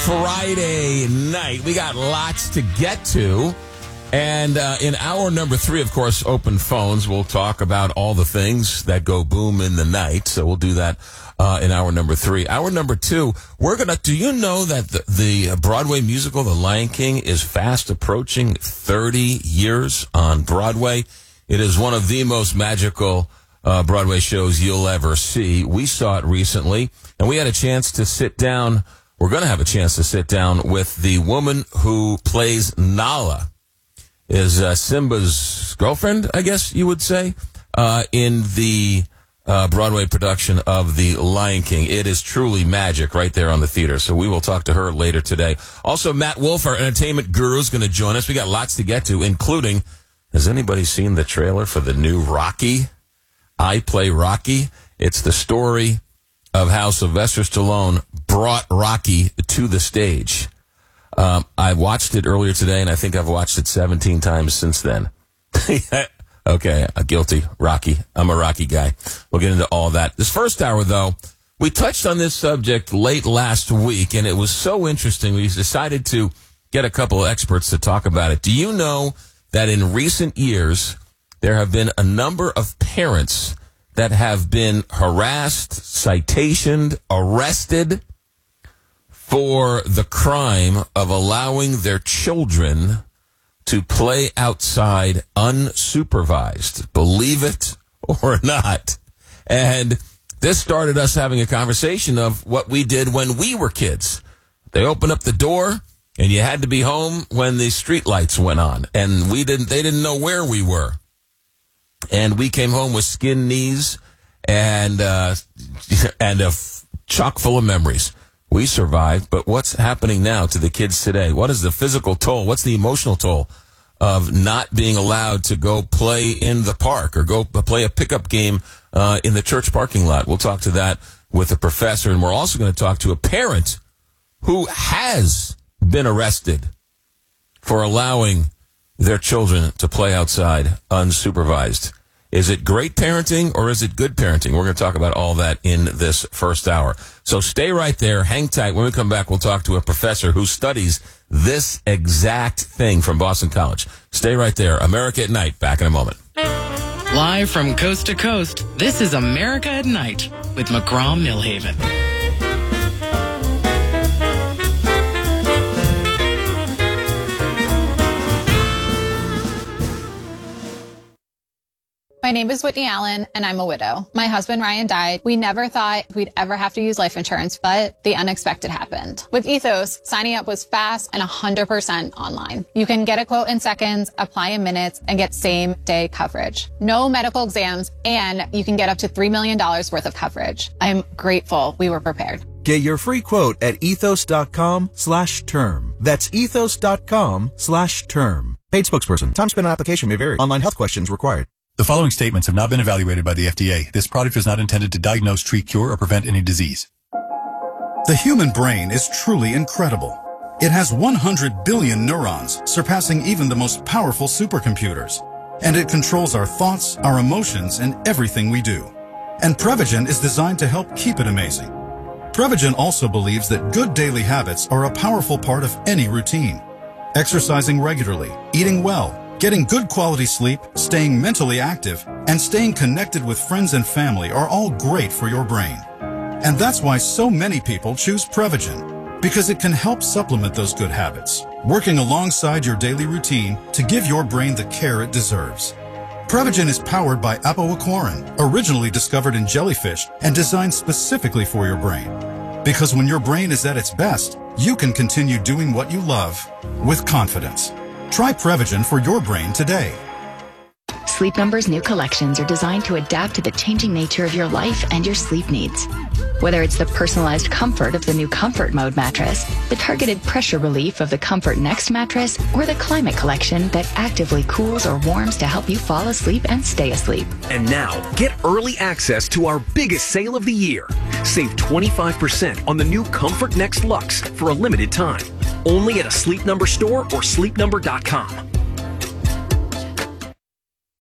Friday night. We got lots to get to. And in hour number 3, of course, open phones. We'll talk about all the things that go boom in the night. So we'll do that in hour number 3. Hour number 2, do you know that the Broadway musical, The Lion King, is fast approaching 30 years on Broadway? It is one of the most magical Broadway shows you'll ever see. We saw it recently, and we had a chance to sit down. We're going to have a chance to sit down with the woman who plays Nala, is Simba's girlfriend, I guess you would say, in the Broadway production of The Lion King. It is truly magic right there on the theater. So we will talk to her later today. Also, Matt Wolf, our entertainment guru, is going to join us. We got lots to get to, including, has anybody seen the trailer for the new Rocky? I Play Rocky. It's the story of how Sylvester Stallone brought Rocky to the stage. I watched it earlier today, and I think I've watched it 17 times since then. Okay, guilty. Rocky. I'm a Rocky guy. We'll get into all that. This first hour, though, we touched on this subject late last week, and it was so interesting. We decided to get a couple of experts to talk about it. Do you know that in recent years, there have been a number of parents that have been harassed, citationed, arrested for the crime of allowing their children to play outside unsupervised, believe it or not. And this started us having a conversation of what we did when we were kids. They opened up the door, and you had to be home when the street lights went on. And they didn't know where we were. And we came home with skinned knees and a chock full of memories. We survived, but what's happening now to the kids today? What is the physical toll? What's the emotional toll of not being allowed to go play in the park or go play a pickup game in the church parking lot? We'll talk to that with a professor, and we're also going to talk to a parent who has been arrested for allowing their children to play outside unsupervised. Is it great parenting or is it good parenting? We're going to talk about all that in this first hour. So stay right there. Hang tight. When we come back, we'll talk to a professor who studies this exact thing from Boston College. Stay right there. America at Night. Back in a moment. Live from coast to coast, this is America at Night with McGraw Millhaven. My name is Whitney Allen, and I'm a widow. My husband, Ryan, died. We never thought we'd ever have to use life insurance, but the unexpected happened. With Ethos, signing up was fast and 100% online. You can get a quote in seconds, apply in minutes, and get same-day coverage. No medical exams, and you can get up to $3 million worth of coverage. I'm grateful we were prepared. Get your free quote at ethos.com/term. That's ethos.com/term. Paid spokesperson. Time spent on application may vary. Online health questions required. The following statements have not been evaluated by the FDA. This product is not intended to diagnose, treat, cure, or prevent any disease. The human brain is truly incredible. It has 100 billion neurons, surpassing even the most powerful supercomputers. And it controls our thoughts, our emotions, and everything we do. And Prevagen is designed to help keep it amazing. Prevagen also believes that good daily habits are a powerful part of any routine. Exercising regularly, eating well, getting good quality sleep, staying mentally active, and staying connected with friends and family are all great for your brain. And that's why so many people choose Prevagen, because it can help supplement those good habits, working alongside your daily routine to give your brain the care it deserves. Prevagen is powered by apoaquarin, originally discovered in jellyfish and designed specifically for your brain. Because when your brain is at its best, you can continue doing what you love with confidence. Try Prevagen for your brain today. Sleep Number's new collections are designed to adapt to the changing nature of your life and your sleep needs. Whether it's the personalized comfort of the new Comfort Mode mattress, the targeted pressure relief of the Comfort Next mattress, or the Climate Collection that actively cools or warms to help you fall asleep and stay asleep. And now, get early access to our biggest sale of the year. Save 25% on the new Comfort Next Luxe for a limited time. Only at a Sleep Number store or sleepnumber.com.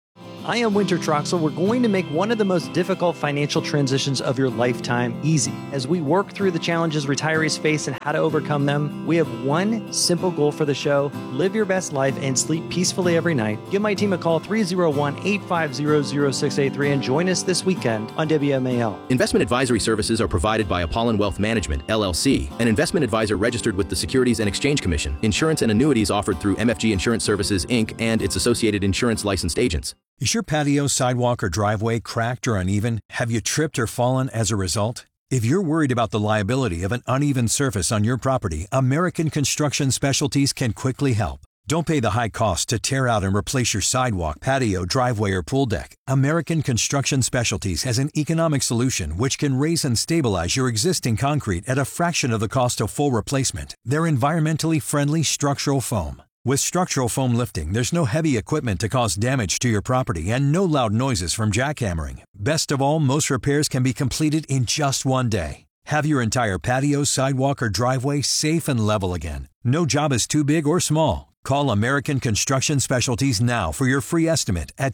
I am Winter Troxel. We're going to make one of the most difficult financial transitions of your lifetime easy. As we work through the challenges retirees face and how to overcome them, we have one simple goal for the show: live your best life and sleep peacefully every night. Give my team a call, 301-850-0683, and join us this weekend on WMAL. Investment advisory services are provided by Apollon Wealth Management, LLC, an investment advisor registered with the Securities and Exchange Commission. Insurance and annuities offered through MFG Insurance Services, Inc. and its associated insurance licensed agents. Is your patio, sidewalk, or driveway cracked or uneven? Have you tripped or fallen as a result? If you're worried about the liability of an uneven surface on your property, American Construction Specialties can quickly help. Don't pay the high cost to tear out and replace your sidewalk, patio, driveway, or pool deck. American Construction Specialties has an economic solution which can raise and stabilize your existing concrete at a fraction of the cost of full replacement. They're environmentally friendly structural foam. With structural foam lifting, there's no heavy equipment to cause damage to your property and no loud noises from jackhammering. Best of all, most repairs can be completed in just one day. Have your entire patio, sidewalk, or driveway safe and level again. No job is too big or small. Call American Construction Specialties now for your free estimate at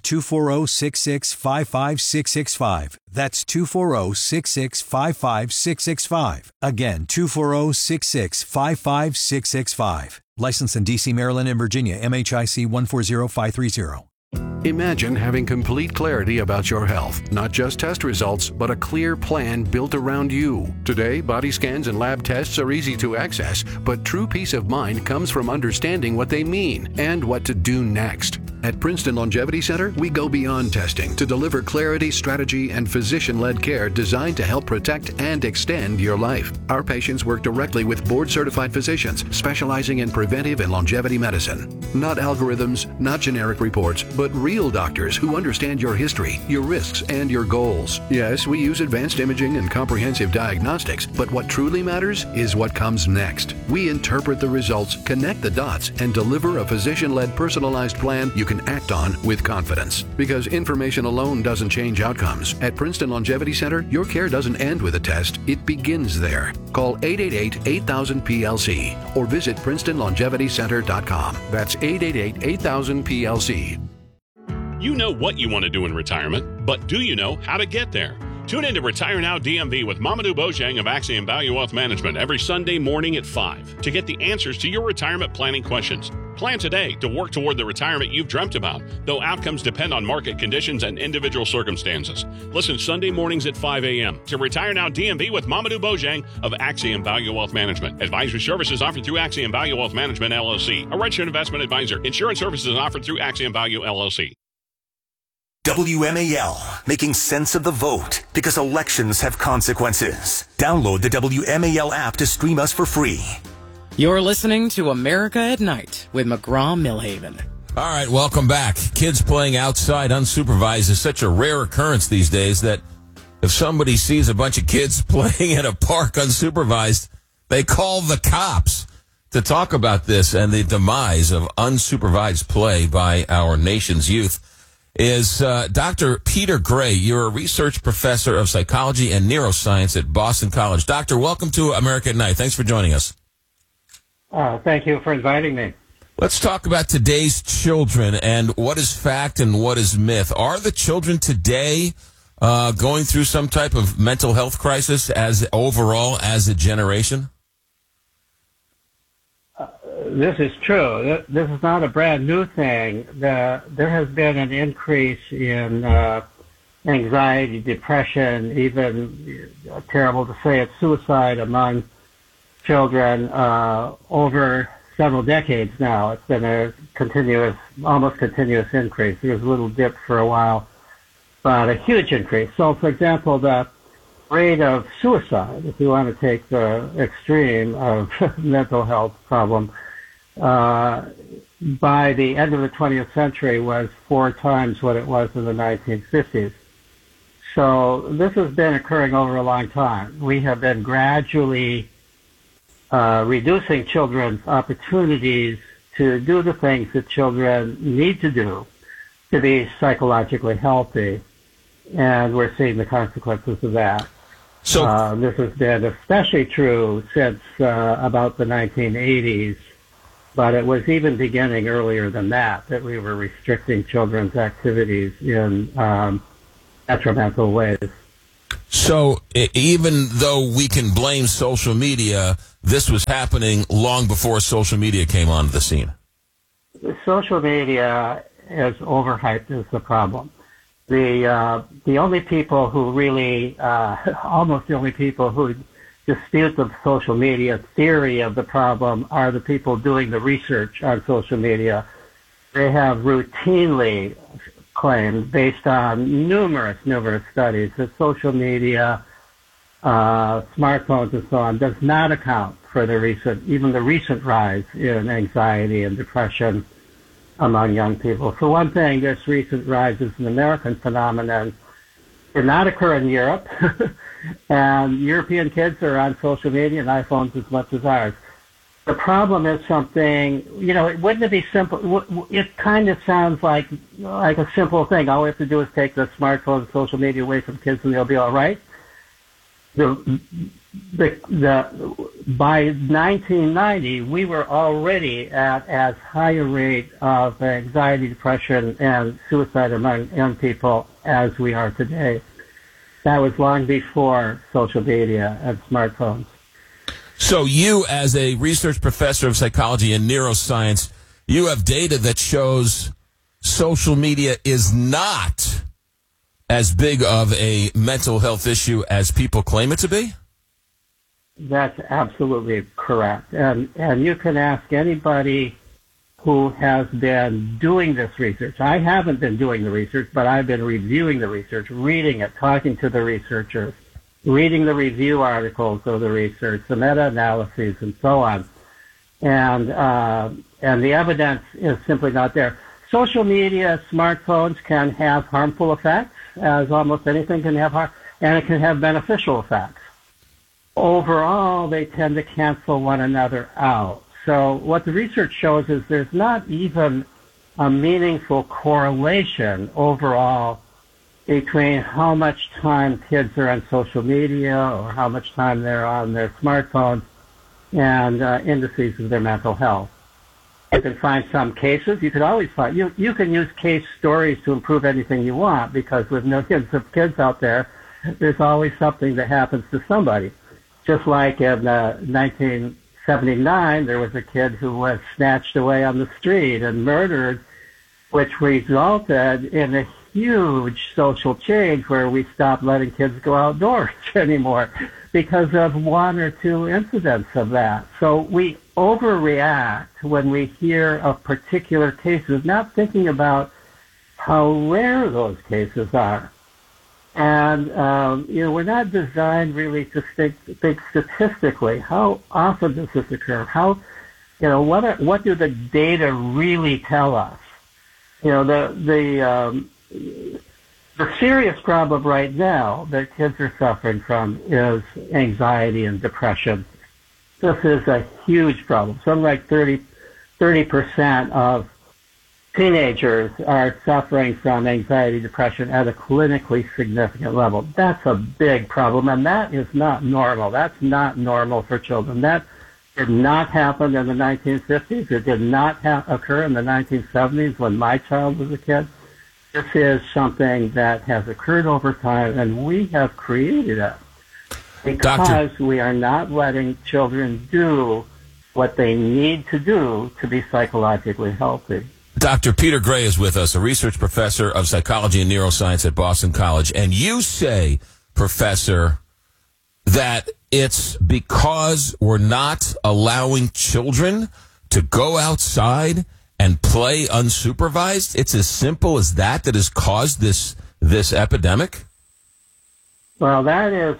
240-6655665. That's 240-6655665. Again, 240-6655665. Licensed in D.C., Maryland, and Virginia, MHIC 140530. Imagine having complete clarity about your health, not just test results, but a clear plan built around you. Today, body scans and lab tests are easy to access, but true peace of mind comes from understanding what they mean and what to do next. At Princeton Longevity Center, we go beyond testing to deliver clarity, strategy, and physician-led care designed to help protect and extend your life. Our patients work directly with board-certified physicians specializing in preventive and longevity medicine. Not algorithms, not generic reports, but real doctors who understand your history, your risks, and your goals. Yes, we use advanced imaging and comprehensive diagnostics, but what truly matters is what comes next. We interpret the results, connect the dots, and deliver a physician-led personalized plan you can act on with confidence. Because information alone doesn't change outcomes. At Princeton Longevity Center, your care doesn't end with a test, it begins there. Call 888-8000-PLC or visit PrincetonLongevityCenter.com. That's 888-8000-PLC. You know what you want to do in retirement, but do you know how to get there? Tune in to Retire Now DMV with Mamadou Bojang of Axiom Value Wealth Management every Sunday morning at 5 to get the answers to your retirement planning questions. Plan today to work toward the retirement you've dreamt about, though outcomes depend on market conditions and individual circumstances. Listen Sunday mornings at 5 a.m. to Retire Now DMV with Mamadou Bojang of Axiom Value Wealth Management. Advisory services offered through Axiom Value Wealth Management, LLC, a registered investment advisor. Insurance services offered through Axiom Value, LLC. WMAL, making sense of the vote because elections have consequences. Download the WMAL app to stream us for free. You're listening to America at Night with McGraw-Milhaven. All right, welcome back. Kids playing outside unsupervised is such a rare occurrence these days that if somebody sees a bunch of kids playing in a park unsupervised, they call the cops. To talk about this and the demise of unsupervised play by our nation's youth is Dr. Peter Gray. You're a research professor of psychology and neuroscience at Boston College. Doctor, welcome to America at Night. Thanks for joining us. Thank you for inviting me. Let's talk about today's children and what is fact and what is myth. Are the children today going through some type of mental health crisis as overall as a generation? This is true. This is not a brand new thing. There has been an increase in anxiety, depression, even, terrible to say it, suicide among children over several decades now. It's been a almost continuous increase. There was a little dip for a while, but a huge increase. So, for example, the rate of suicide, if you want to take the extreme of mental health problem, by the end of the 20th century was 4 times what it was in the 1950s. So this has been occurring over a long time. We have been gradually reducing children's opportunities to do the things that children need to do to be psychologically healthy, and we're seeing the consequences of that. So this has been especially true since about the 1980s, But it was even beginning earlier than that we were restricting children's activities in detrimental ways. So even though we can blame social media, this was happening long before social media came onto the scene. Social media is overhyped is the problem. The only people who really, almost the only people who dispute the social media theory of the problem are the people doing the research on social media. They have routinely claimed, based on numerous studies, that social media, smartphones and so on, does not account for the recent rise in anxiety and depression among young people. For one thing, this recent rise is an American phenomenon. Did not occur in Europe, and European kids are on social media and iPhones as much as ours. The problem is something, wouldn't it be simple? It kind of sounds like a simple thing. All we have to do is take the smartphone and social media away from kids and they'll be all right. By 1990, we were already at as high a rate of anxiety, depression, and suicide among young people as we are today. That was long before social media and smartphones. So you, as a research professor of psychology and neuroscience, you have data that shows social media is not as big of a mental health issue as people claim it to be? That's absolutely correct. And you can ask anybody who has been doing this research. I haven't been doing the research, but I've been reviewing the research, reading it, talking to the researchers, reading the review articles of the research, the meta-analyses, and so on. And the evidence is simply not there. Social media, smartphones can have harmful effects, as almost anything can have harm, and it can have beneficial effects. Overall, they tend to cancel one another out. So what the research shows is there's not even a meaningful correlation overall between how much time kids are on social media or how much time they're on their smartphones and indices of their mental health. You can find some cases. You could always find, you can use case stories to improve anything you want, because with millions of kids out there, there's always something that happens to somebody. Just like in 1979, there was a kid who was snatched away on the street and murdered, which resulted in a huge social change where we stopped letting kids go outdoors anymore because of one or two incidents of that. So we overreact when we hear of particular cases, not thinking about how rare those cases are. And, we're not designed really to think statistically. How often does this occur? How, what do the data really tell us? The serious problem right now that kids are suffering from is anxiety and depression. This is a huge problem. Something like 30% of teenagers are suffering from anxiety, depression at a clinically significant level. That's a big problem, and that is not normal. That's not normal for children. That did not happen in the 1950s. It did not occur in the 1970s when my child was a kid. This is something that has occurred over time, and we have created it because we are not letting children do what they need to do to be psychologically healthy. Dr. Peter Gray is with us, a research professor of psychology and neuroscience at Boston College. And you say, Professor, that it's because we're not allowing children to go outside and play unsupervised? It's as simple as that has caused this epidemic? Well, that is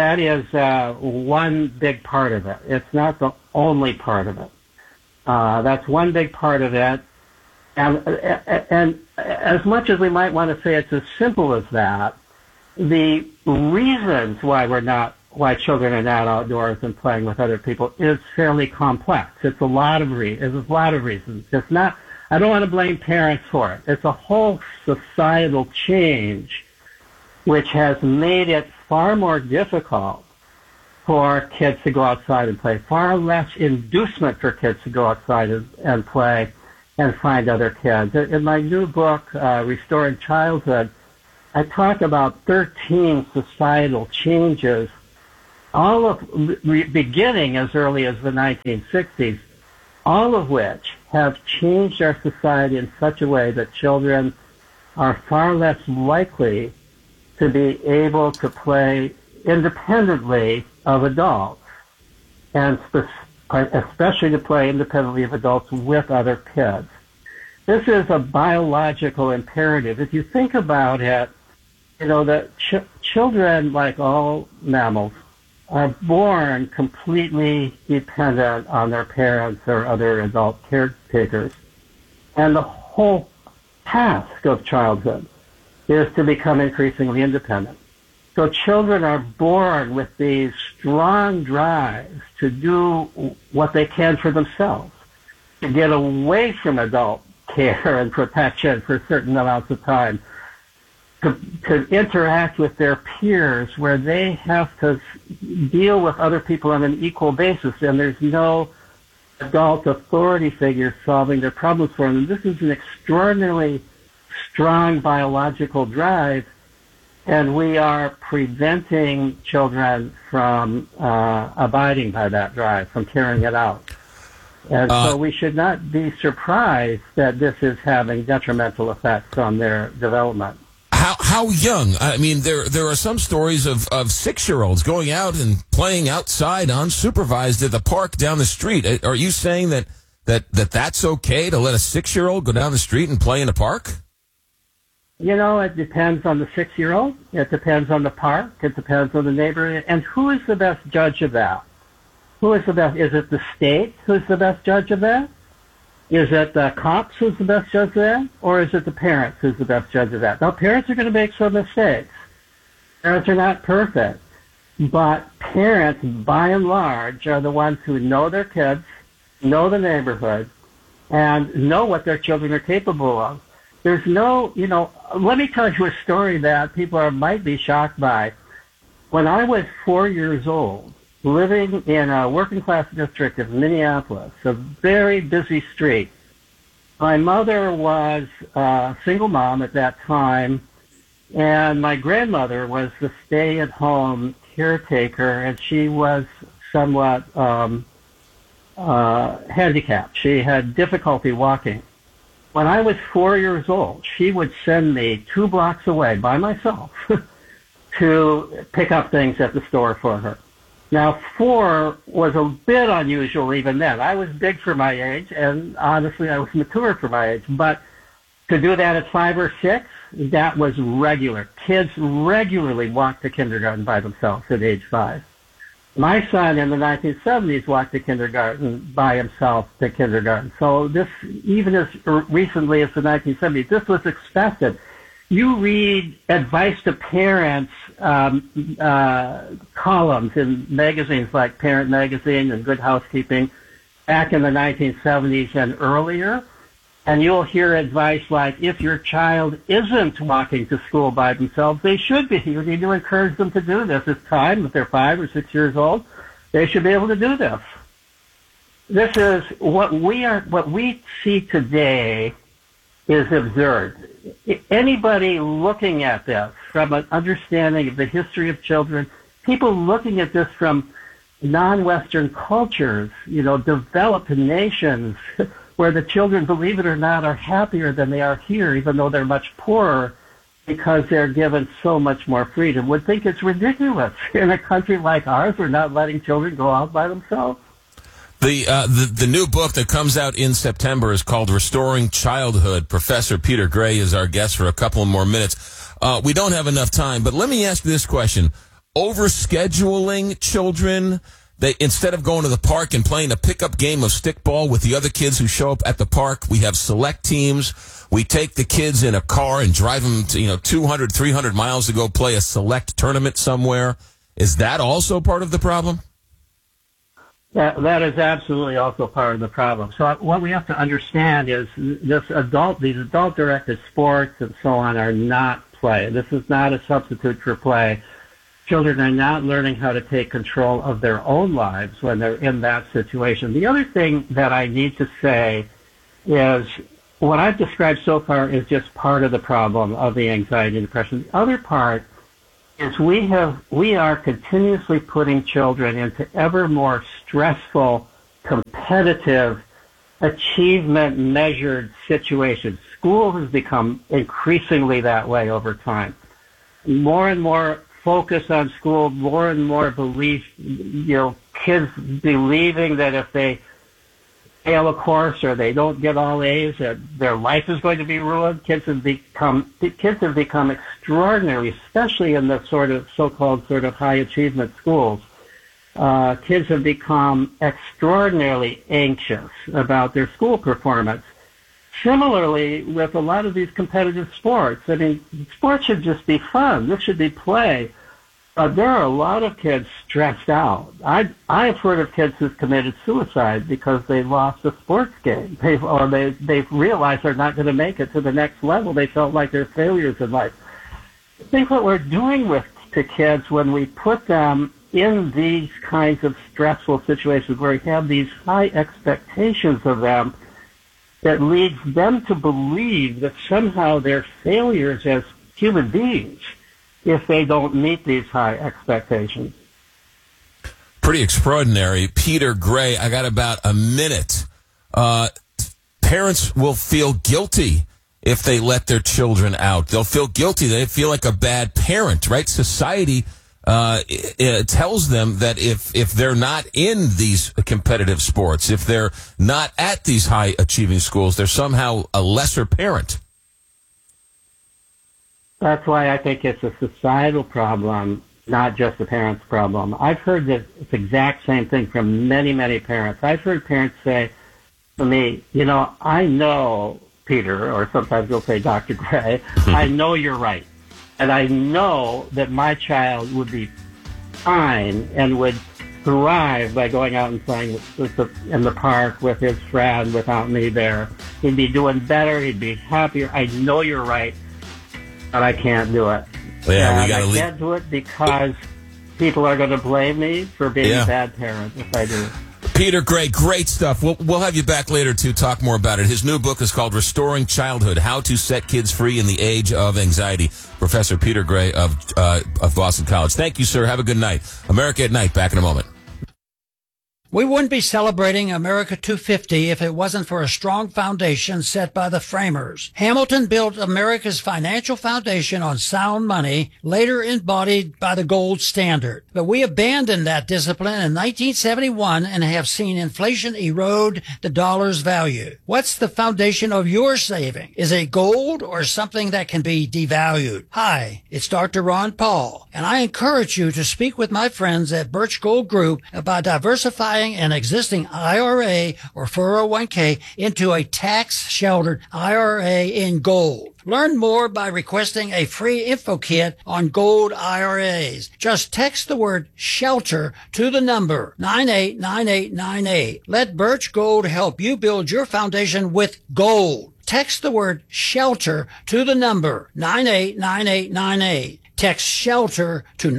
one big part of it. It's not the only part of it. That's one big part of it. And as much as we might want to say it's as simple as that, the reasons why children are not outdoors and playing with other people is fairly complex. It's a lot of reasons. It's not. I don't want to blame parents for it. It's a whole societal change which has made it far more difficult for kids to go outside and play, far less inducement for kids to go outside and play and find other kids. In my new book, Restoring Childhood, I talk about 13 societal changes, all of beginning as early as the 1960s, all of which have changed our society in such a way that children are far less likely to be able to play independently of adults, and especially to play independently of adults with other kids. This is a biological imperative. If you think about it, you know, that children, like all mammals, are born completely dependent on their parents or other adult caretakers. And the whole task of childhood is to become increasingly independent. So children are born with these strong drives to do what they can for themselves, to get away from adult care and protection for certain amounts of time, to interact with their peers where they have to deal with other people on an equal basis, and there's no adult authority figure solving their problems for them. This is an extraordinarily strong biological drive, and we are preventing children from abiding by that drive, from carrying it out. And so we should not be surprised that this is having detrimental effects on their development. How young? I mean, there are some stories of 6-year-olds going out and playing outside unsupervised at the park down the street. Are you saying that's okay to let a 6-year-old go down the street and play in a park? You know, it depends on the 6-year-old. It depends on the park. It depends on the neighborhood. And who is the best judge of that? Who is the best? Is it the state who's the best judge of that? Is it the cops who's the best judge of that? Or is it the parents who's the best judge of that? Now, parents are going to make some mistakes. Parents are not perfect. But parents, by and large, are the ones who know their kids, know the neighborhood, and know what their children are capable of. There's no, you know, let me tell you a story that people might be shocked by. When I was 4 years old, living in a working-class district of Minneapolis, a very busy street, my mother was a single mom at that time, and my grandmother was the stay-at-home caretaker, and she was somewhat handicapped. She had difficulty walking. When I was 4 years old, she would send me 2 blocks away by myself to pick up things at the store for her. Now, 4 was a bit unusual even then. I was big for my age, and honestly, I was mature for my age. But to do that at 5 or 6, that was regular. Kids regularly walked to kindergarten by themselves at age 5. My son in the 1970s walked to kindergarten by himself to kindergarten. So this, even as recently as the 1970s, this was expected. You read advice to parents columns in magazines like Parent Magazine and Good Housekeeping back in the 1970s and earlier, and you'll hear advice like, if your child isn't walking to school by themselves, they should be. You need to encourage them to do this. It's time, if they're 5 or 6 years old, they should be able to do this. This is what we see today is absurd. Anybody looking at this from an understanding of the history of children, people looking at this from non-Western cultures, you know, developed nations where the children, believe it or not, are happier than they are here, even though they're much poorer because they're given so much more freedom, would think it's ridiculous in a country like ours we're not letting children go out by themselves. The new book that comes out in September is called Restoring Childhood. Professor Peter Gray is our guest for a couple more minutes. We don't have enough time, but let me ask this question. Overscheduling children, instead of going to the park and playing a pickup game of stickball with the other kids who show up at the park, we have select teams. We take the kids in a car and drive them to, 200, 300 miles to go play a select tournament somewhere. Is that also part of the problem? That is absolutely also part of the problem. So what we have to understand is these adult-directed sports and so on are not play. This is not a substitute for play. children are not learning how to take control of their own lives when they're in that situation. The other thing that I need to say is what I've described so far is just part of the problem of the anxiety and depression. The other part is we are continuously putting children into ever more stressful, competitive, achievement-measured situations. School has become increasingly that way over time. More and more focus on school, more and more belief, kids believing that if they fail a course or they don't get all A's, that their life is going to be ruined. Kids have become extraordinary, especially in the so-called high achievement schools. Kids have become extraordinarily anxious about their school performance. Similarly, with a lot of these competitive sports, I mean, sports should just be fun. This should be play. There are a lot of kids stressed out. I've heard of kids who've committed suicide because they lost a sports game, they've realized they're not going to make it to the next level. They felt like they're failures in life. I think what we're doing to kids when we put them in these kinds of stressful situations where we have these high expectations of them, that leads them to believe that somehow they're failures as human beings if they don't meet these high expectations. Pretty extraordinary. Peter Gray, I got about a minute. Parents will feel guilty if they let their children out. They'll feel guilty. They feel like a bad parent, right? Society it tells them that if they're not in these competitive sports, if they're not at these high achieving schools, they're somehow a lesser parent. That's why I think it's a societal problem, not just a parent's problem. I've heard this exact same thing from many, many parents. I've heard parents say to me, I know, Peter, or sometimes they'll say Dr. Gray, I know you're right. And I know that my child would be fine and would thrive by going out and playing in the park with his friend without me there. He'd be doing better. He'd be happier. I know you're right, but I can't do it. Yeah, I can't do it because people are going to blame me for being a bad parent if I do. Peter Gray, great stuff. We'll have you back later to talk more about it. His new book is called Restoring Childhood, How to Set Kids Free in the Age of Anxiety. Professor Peter Gray of Boston College. Thank you, sir. Have a good night. America at Night, back in a moment. We wouldn't be celebrating America 250 if it wasn't for a strong foundation set by the framers. Hamilton built America's financial foundation on sound money, later embodied by the gold standard. But we abandoned that discipline in 1971 and have seen inflation erode the dollar's value. What's the foundation of your saving? Is it gold or something that can be devalued? Hi, it's Dr. Ron Paul, and I encourage you to speak with my friends at Birch Gold Group about diversifying an existing IRA or 401k into a tax-sheltered IRA in gold. Learn more by requesting a free info kit on gold IRAs. Just text the word SHELTER to the number 989898. Let Birch Gold help you build your foundation with gold. Text the word SHELTER to the number 989898. Text SHELTER to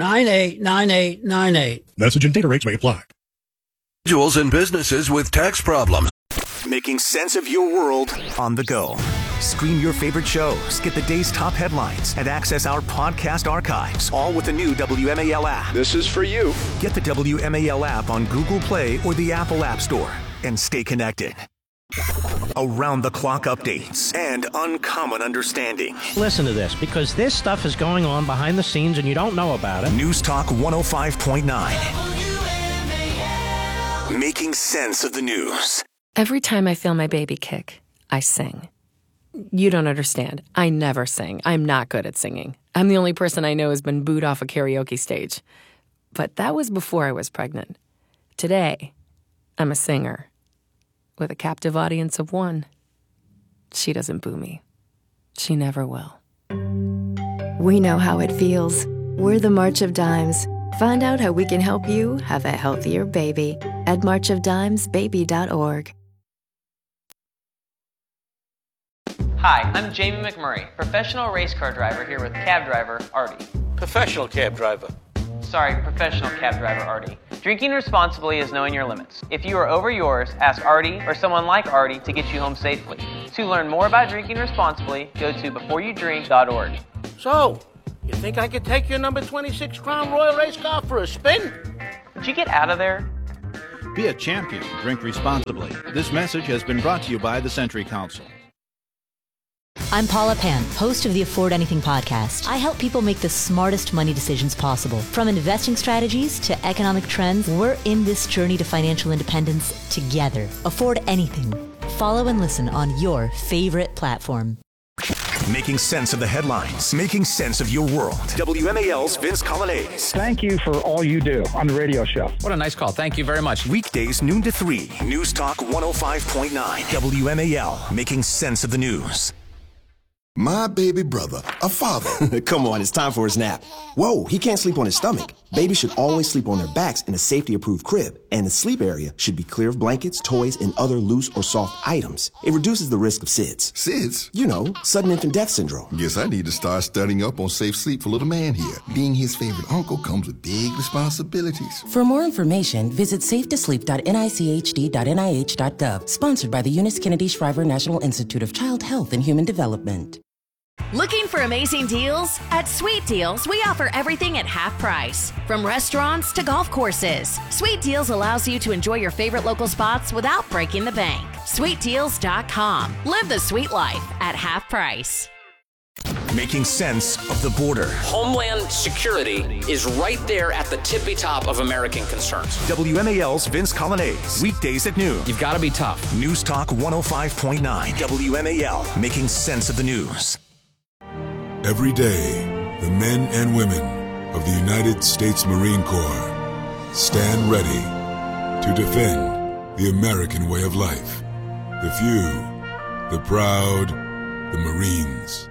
989898. Message and data rates may apply. Individuals and businesses with tax problems. Making sense of your world on the go. Stream your favorite shows, get the day's top headlines, and access our podcast archives, all with the new WMAL app. This is for you. Get the WMAL app on Google Play or the Apple App Store and stay connected. Around-the-clock updates and uncommon understanding. Listen to this, because this stuff is going on behind the scenes and you don't know about it. News Talk 105.9. Making sense of the news. Every time I feel my baby kick, I sing. You don't understand. I never sing. I'm not good at singing. I'm the only person I know who's been booed off a karaoke stage. But that was before I was pregnant. Today, I'm a singer with a captive audience of one. She doesn't boo me. She never will. We know how it feels. We're the March of Dimes. Find out how we can help you have a healthier baby at marchofdimesbaby.org. Hi, I'm Jamie McMurray, professional race car driver here with cab driver Artie. Professional cab driver. Sorry, professional cab driver Artie. Drinking responsibly is knowing your limits. If you are over yours, ask Artie or someone like Artie to get you home safely. To learn more about drinking responsibly, go to beforeyoudrink.org. So, you think I could take your number 26 Crown Royal race car for a spin? Would you get out of there? Be a champion. Drink responsibly. This message has been brought to you by the Century Council. I'm Paula Pan, host of the Afford Anything podcast. I help people make the smartest money decisions possible. From investing strategies to economic trends, we're in this journey to financial independence together. Afford Anything. Follow and listen on your favorite platform. Making sense of the headlines, making sense of your world. WMAL's Vince Coglianese. Thank you for all you do on the radio show. What a nice call. Thank you very much. Weekdays noon to 3. News Talk 105.9. WMAL. Making sense of the news. My baby brother, a father. Come on, it's time for his nap. Whoa, he can't sleep on his stomach. Babies should always sleep on their backs in a safety-approved crib, and the sleep area should be clear of blankets, toys, and other loose or soft items. It reduces the risk of SIDS. SIDS? You know, sudden infant death syndrome. Guess I need to start studying up on safe sleep for little man here. Being his favorite uncle comes with big responsibilities. For more information, visit safetosleep.nichd.nih.gov. Sponsored by the Eunice Kennedy Shriver National Institute of Child Health and Human Development. Looking for amazing deals? At Sweet Deals, we offer everything at half price. From restaurants to golf courses, Sweet Deals allows you to enjoy your favorite local spots without breaking the bank. SweetDeals.com. Live the sweet life at half price. Making sense of the border. Homeland security is right there at the tippy top of American concerns. WMAL's Vince Coglianese. Weekdays at noon. You've got to be tough. News Talk 105.9. WMAL. Making sense of the news. Every day, the men and women of the United States Marine Corps stand ready to defend the American way of life. The few, the proud, the Marines.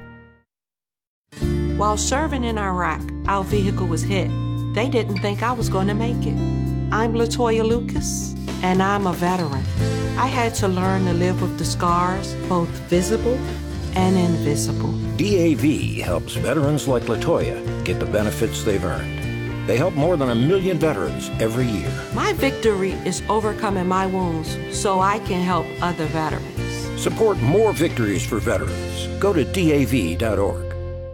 While serving in Iraq, our vehicle was hit. They didn't think I was going to make it. I'm Latoya Lucas, and I'm a veteran. I had to learn to live with the scars, both visible and invisible. DAV helps veterans like Latoya get the benefits they've earned. They help more than 1 million veterans every year. My victory is overcoming my wounds so I can help other veterans. Support more victories for veterans. Go to DAV.org.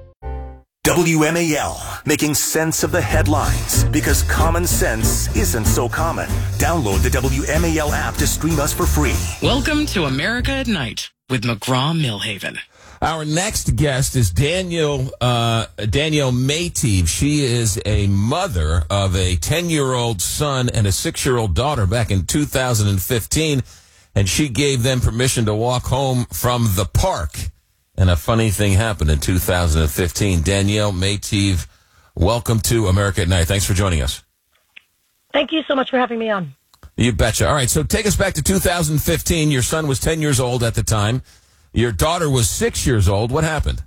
WMAL, making sense of the headlines, because common sense isn't so common. Download the WMAL app to stream us for free. Welcome to America at Night with McGraw-Millhaven. Our next guest is Danielle Mayteve. She is a mother of a 10-year-old son and a 6-year-old daughter back in 2015, and she gave them permission to walk home from the park. And a funny thing happened in 2015. Danielle Mayteve, welcome to America at Night. Thanks for joining us. Thank you so much for having me on. You betcha. All right, so take us back to 2015. Your son was 10 years old at the time. Your daughter was 6 years old. What happened?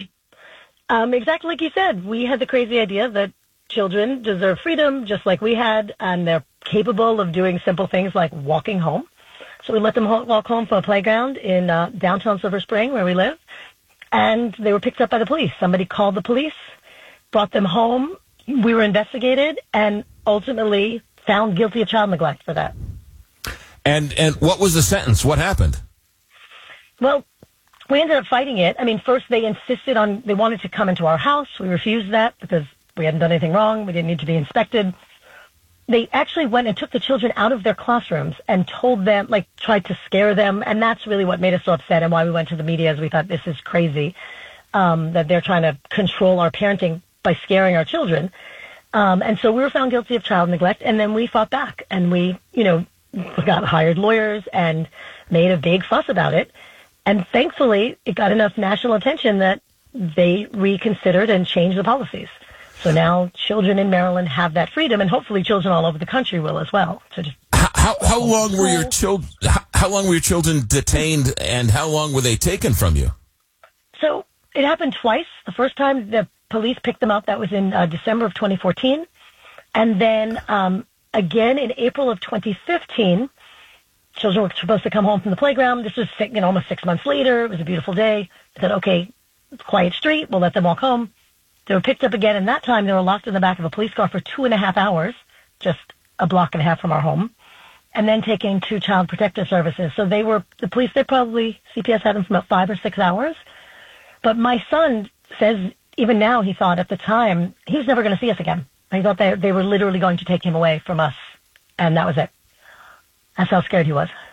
Exactly like you said. We had the crazy idea that children deserve freedom just like we had, and they're capable of doing simple things like walking home. So we let them walk home from a playground in downtown Silver Spring, where we live, and they were picked up by the police. Somebody called the police, brought them home. We were investigated and ultimately found guilty of child neglect for that. And what was the sentence? What happened? Well, we ended up fighting it. I mean, first they insisted on, they wanted to come into our house. We refused that because we hadn't done anything wrong. We didn't need to be inspected. They actually went and took the children out of their classrooms and told them, like, tried to scare them. And that's really what made us so upset and why we went to the media, as we thought this is crazy, that they're trying to control our parenting by scaring our children. And so we were found guilty of child neglect, and then we fought back. And we, got hired lawyers and made a big fuss about it. And thankfully, it got enough national attention that they reconsidered and changed the policies. So now children in Maryland have that freedom, and hopefully children all over the country will as well. So just how long were your children? How long were your children detained, and how long were they taken from you? So it happened twice. The first time the police picked them up, that was in December of 2014, and then again in April of 2015. Children were supposed to come home from the playground. This was almost 6 months later. It was a beautiful day. I said, okay, it's a quiet street. We'll let them walk home. They were picked up again, and that time they were locked in the back of a police car for 2.5 hours, just a block and a half from our home, and then taken to Child Protective Services. So the police, CPS had them for about 5 or 6 hours. But my son says, even now, he thought at the time, he was never going to see us again. He thought they were literally going to take him away from us, and that was it. That's how scared he was.